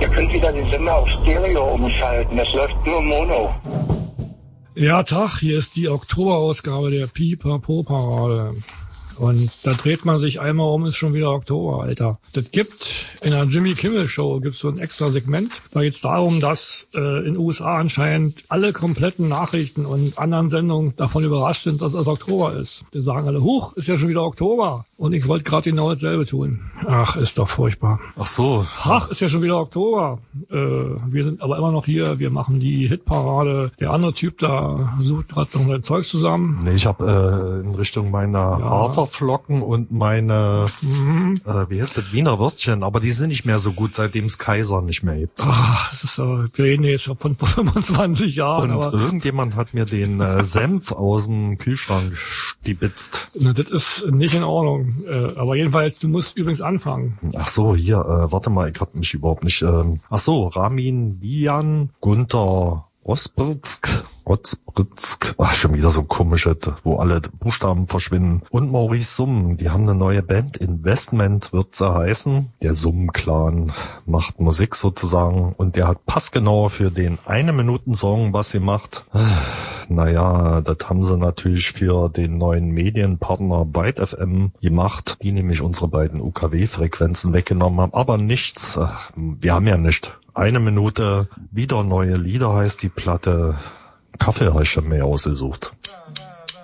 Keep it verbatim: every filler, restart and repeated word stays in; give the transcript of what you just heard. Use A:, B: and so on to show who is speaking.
A: Ihr könnt wieder den Sender auf Stereo umschalten. Das läuft nur Mono.
B: Ja, Tag, hier ist die Oktoberausgabe der Pipapo-Parade. Und da dreht man sich einmal um, ist schon wieder Oktober, Alter. Das gibt in der Jimmy Kimmel Show gibt's so ein extra Segment. Da geht's darum, dass äh, in den U S A anscheinend alle kompletten Nachrichten und anderen Sendungen davon überrascht sind, dass es Oktober ist. Die sagen alle, huch, ist ja schon wieder Oktober. Und ich wollte gerade genau dasselbe tun. Ach, ist doch furchtbar.
C: Ach so.
B: Ach, ist ja schon wieder Oktober. Äh, wir sind aber immer noch hier. Wir machen die Hitparade. Der andere Typ da sucht gerade noch sein Zeug zusammen.
C: Nee, ich habe äh, in Richtung meiner
B: Ja.
C: Haferflocken und meine,
B: Mhm.
C: äh, wie heißt das, Wiener Würstchen. Aber die sind nicht mehr so gut, seitdem es Kaiser nicht mehr gibt.
B: Ach, das ist so, wir reden jetzt von vor fünfundzwanzig Jahren.
C: Und
B: Aber
C: irgendjemand hat mir den äh, Senf aus dem Kühlschrank stibitzt.
B: na, das ist nicht in Ordnung. Äh, aber jedenfalls, du musst übrigens anfangen.
C: Ach so, hier, äh, warte mal, ich hab mich überhaupt nicht, ähm, ach so, Ramin Bian, Gunther Osbritzk, Osbritzk, ach, schon wieder so komisches, wo alle Buchstaben verschwinden. Und Maurice Summ, die haben eine neue Band, Investment wird sie heißen. Der Summ-Clan macht Musik sozusagen und der hat passgenau für den eine-Minuten-Song, was sie macht. Naja, das haben sie natürlich für den neuen Medienpartner Byte F M gemacht, die nämlich unsere beiden U K W-Frequenzen weggenommen haben. Aber nichts, ach, wir haben ja nicht. Eine Minute, wieder neue Lieder heißt die Platte. Kaffee habe ich schon mehr ausgesucht.